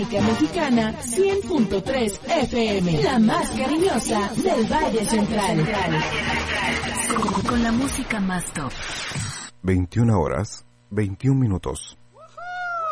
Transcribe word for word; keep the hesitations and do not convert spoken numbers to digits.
Sinfónica Mexicana cien punto tres F M, la más cariñosa del Valle Central. Con, con la música más top. veintiuna horas, veintiún minutos.